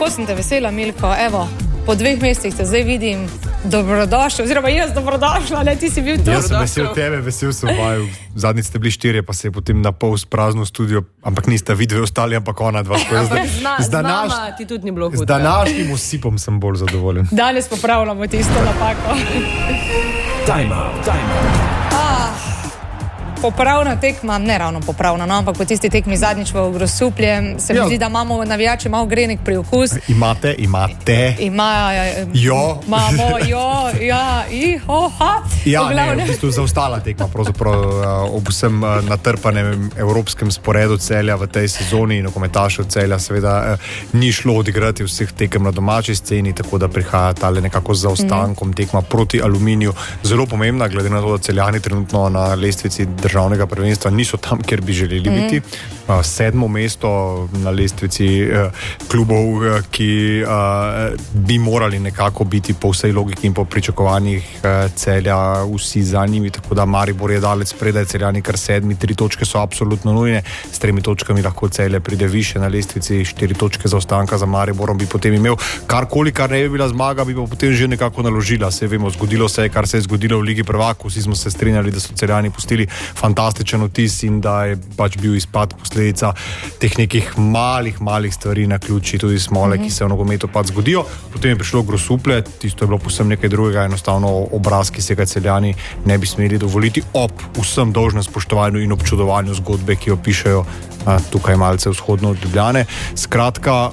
Zelo sem te vesela, Milko, evo, po 2 mesecih te zdaj vidim, dobrodošla, oziroma jaz dobrodošla, ne, ti si bil tu. Jaz sem vesel tebe, vesel sem vaju, zadnjič ste bili 4, pa se je potem na pol sprazno studio, ampak niste vidve ostali, ampak ona 2. Ampak z nama ti tudi ni bilo hudo. Z današnjim usipom sem bolj zadovoljen. Danes popravljamo tisto napako. Time out. Popravna tekma, ne ravno popravna, no, ampak po tisti tekmi zadnjič v Grosuplje se mi zdi, da imamo navijači malo grenik pri okus. Imate. V bistvu zaostala tekma, pravzaprav ob vsem natrpanem evropskem sporedu Celja v tej sezoni in nogometašev Celja seveda ni šlo odigrati vseh tekem na domači sceni, tako da prihaja tale nekako z zaostankom tekma proti Aluminiju. Zelo pomembna, glede na to, da Celjani trenutno na lestvici državnega prvenstva niso tam, kjer bi želeli biti. 7. mesto na lestvici klubov, ki bi morali nekako biti po vsej logiki in po pričakovanjih Celja vsi za njimi, tako da Maribor je dalec spredaj, Celjani kar 7, 3 točke so absolutno nujne, s 3 točkami lahko Celje pride više na lestvici, 4 točke zaostanka za Mariborom bi potem imel karkoli, kar ne bi bila zmaga, bi pa potem že nekako naložila. Se vemo, zgodilo se je, kar se je zgodilo v Ligi prvakov, vsi smo se strinjali, da so Celjani pustili fantastičen vtis in da je pač bil izpad posledica teh nekih malih stvari na ključi, tudi smole, ki se v nogometu pač zgodijo. Potem je prišlo Grosuplje, tisto je bilo povsem nekaj drugega, enostavno obraz, ki se ga Celjani ne bi smeli dovoliti ob vsem dolžnem spoštovanju in občudovanju zgodbe, ki jo pišejo tukaj malce vzhodno od Ljubljane. Skratka,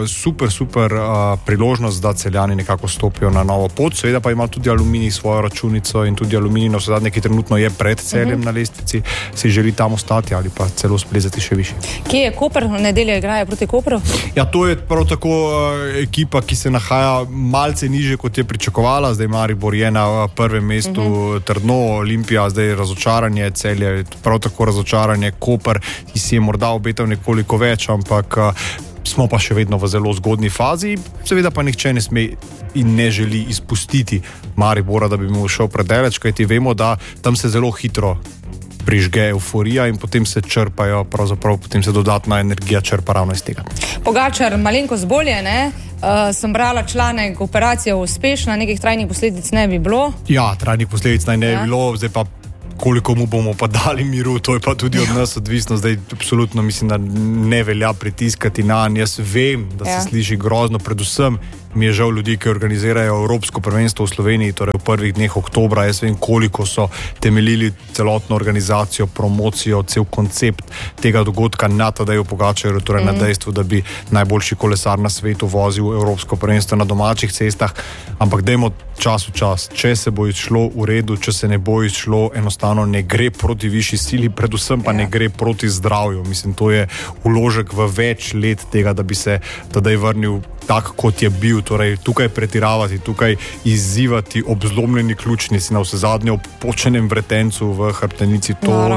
super priložnost, da Celjani nekako stopijo na novo pot, seveda pa ima tudi Aluminij svojo računico in tudi Aluminij na vsezadnje, ki trenutno je pred Celjem na lestvici, si želi tam ostati ali pa celo splezati še više. Kje je Koper? V nedeljo igrajo proti Kopru? Ja, to je prav tako ekipa, ki se nahaja malce niže, kot je pričakovala. Zdaj Maribor je na prvem mestu trdno, Olimpija zdaj razočaranje, Celje prav tako razočaranje, Koper, ki si je morda obetal nekoliko več, ampak smo pa še vedno v zelo zgodni fazi. Seveda pa nihče ne sme in ne želi izpustiti Maribora, da bi mu šel predaleč, kajti vemo, da tam se zelo hitro prižge euforija in potem se črpajo, pravzaprav potem se dodatna energija črpa ravno iz tega. Pogačar malenkost bolje, ne? Sem brala članek, operacija uspešna, nekih trajnih posledic ne bi bilo. Ja, trajnih posledic naj ne bi bilo, zdaj pa koliko mu bomo pa dali miru, to je pa tudi od nas odvisno. Zdaj absolutno mislim, da ne velja pritiskati na nj. Jaz vem, da se sliši grozno, predvsem mi je žal ljudi, ki organizirajo Evropsko prvenstvo v Sloveniji, torej v prvih dneh oktobra. Jaz vem, koliko so temeljili celotno organizacijo, promocijo, cel koncept tega dogodka na Tadeju Pogačarju, torej na dejstvu, da bi najboljši kolesar na svetu vozil Evropsko prvenstvo na domačih cestah. Ampak dajmo čas v čas. Če se bo izšlo v redu, če se ne bo izšlo, enostavno ne gre proti višji sili, predvsem pa ne gre proti zdravju. Mislim, to je vložek v več let tega, da bi se Tadej vrnil tak, kot je bil. Torej, tukaj pretiravati, tukaj izzivati ob zlomljeni ključnici, na vsezadnje ob počenem vretencu v hrbtenici,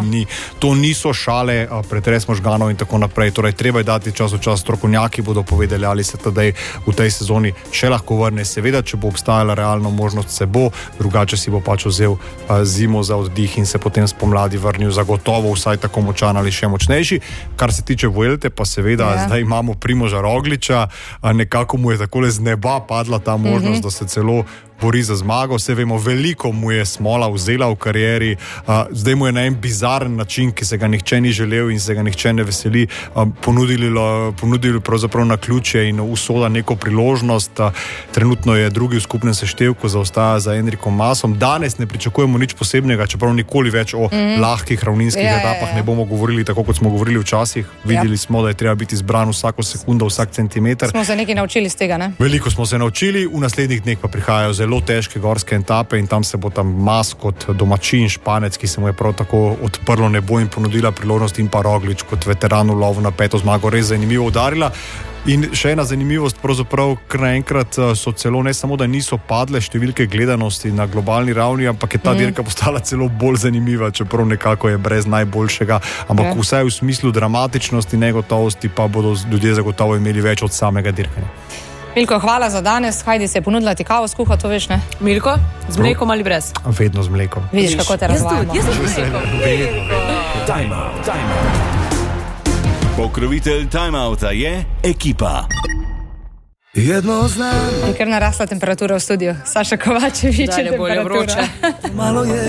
to niso šale, pretres možganov in tako naprej. Torej, treba je dati čas v čas, strokovnjaki bodo povedali, ali se Tadej v tej sezoni še lahko vrne. Seveda, če bo obstajala realno možnost, se bo, drugače si bo pač vzel zimo za oddih in se potem spomladi vrnil zagotovo vsaj tako močan ali še močnejši. Kar se tiče Vuelte, pa seveda zdaj imamo Primoža Rogliča, nekako mu je takole z neba padla ta možnost, da se celo bori za zmago. Vse vemo, veliko mu je smola vzela v karieri, zdaj mu je na en bizaren način, ki se ga nihče ni želel in se ga nihče ne veseli, ponudili pravzaprav na ključje in usoda neko priložnost. Trenutno je drugi v skupnem seštevku, zaostaja za Enrikom Masom. Danes ne pričakujemo nič posebnega, čeprav nikoli več o lahkih ravninskih etapah ne bomo govorili tako, kot smo govorili včasih. Videli smo, da je treba biti zbran vsako sekundo, vsak centimeter. Smo se nekaj naučili z tega, ne? Veliko smo se naučili, v naslednjih dneh pa prihajajo zelo težke gorske etape in tam se bo tam Mas kot domačin, Španec, ki se mu je prav tako odprlo nebo in ponudila priložnost, in pa Roglič kot veteran v lovu na 5. zmago res zanimivo udarila. In še ena zanimivost, pravzaprav kar naenkrat so celo ne samo, da niso padle številke gledanosti na globalni ravni, ampak je ta dirka postala celo bolj zanimiva, čeprav nekako je brez najboljšega, ampak vsaj v smislu dramatičnosti, negotovosti pa bodo ljudje zagotovo imeli več od samega dirkanja. Milko, hvala za danes. Hajdi se ponudila ti kavo skuha, to veš, ne? Milko, z mlekom ali brez? Vedno z mlekom. Vidiš, kako te razvajamo. Jaz tudi z mlekom. Time out. Pokrovitelj Time outa je Ekipa. Jedno znam. Je kar narasla temperatura v studiu. Saša Kovačevič je Dalje bolje temperatura. vroče. Malo je